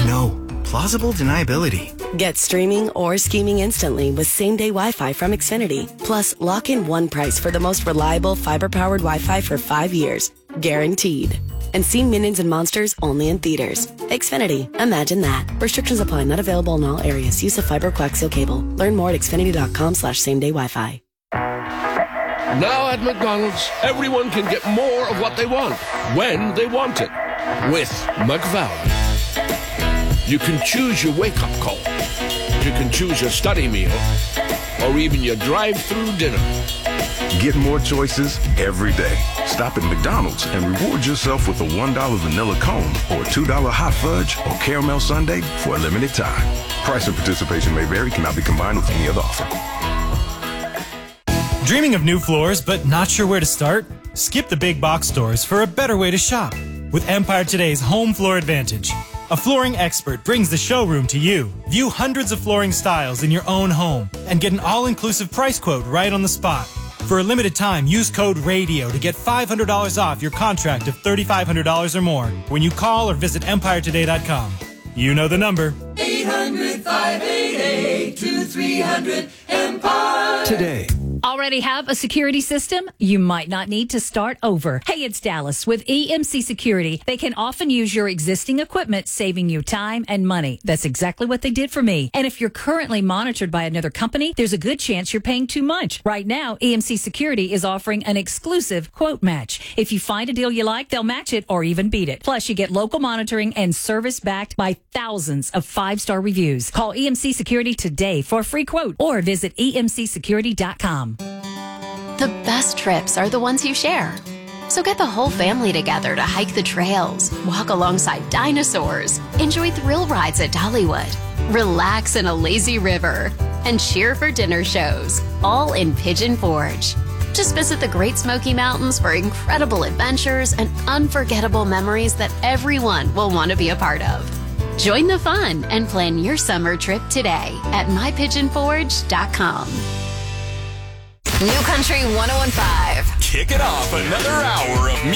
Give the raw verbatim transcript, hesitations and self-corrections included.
No. Plausible deniability. Get streaming or scheming instantly with same-day Wi-Fi from Xfinity. Plus, lock in one price for the most reliable fiber-powered Wi-Fi for five years. Guaranteed. And see Minions and Monsters only in theaters. Xfinity. Imagine that. Restrictions apply. Not available in all areas. Use of fiber coaxial cable. Learn more at xfinity.com slash same-day Wi-Fi. Now at McDonald's, everyone can get more of what they want, when they want it. With McValue. You can choose your wake-up call. You can choose your study meal. Or even your drive-through dinner. Get more choices every day. Stop at McDonald's and reward yourself with a one dollar vanilla cone or a two dollar hot fudge or caramel sundae for a limited time. Price and participation may vary, cannot be combined with any other offer. Dreaming of new floors but not sure where to start? Skip the big box stores for a better way to shop with Empire Today's Home Floor Advantage. A flooring expert brings the showroom to you. View hundreds of flooring styles in your own home and get an all-inclusive price quote right on the spot. For a limited time, use code RADIO to get five hundred dollars off your contract of three thousand five hundred dollars or more when you call or visit empire today dot com. You know the number. eight hundred, five eight eight, two three hundred, Empire. Today. Already have a security system? You might not need to start over. Hey, it's Dallas with E M C Security. They can often use your existing equipment, saving you time and money. That's exactly what they did for me. And if you're currently monitored by another company, there's a good chance you're paying too much. Right now, E M C Security is offering an exclusive quote match. If you find a deal you like, they'll match it or even beat it. Plus, you get local monitoring and service backed by thousands of five-star reviews. Call E M C Security today for a free quote or visit E M C security dot com. The best trips are the ones you share. So get the whole family together to hike the trails, walk alongside dinosaurs, enjoy thrill rides at Dollywood, relax in a lazy river, and cheer for dinner shows, all in Pigeon Forge. Just visit the Great Smoky Mountains for incredible adventures and unforgettable memories that everyone will want to be a part of. Join the fun and plan your summer trip today at my pigeon forge dot com. New Country one oh one point five. Kick it off another hour of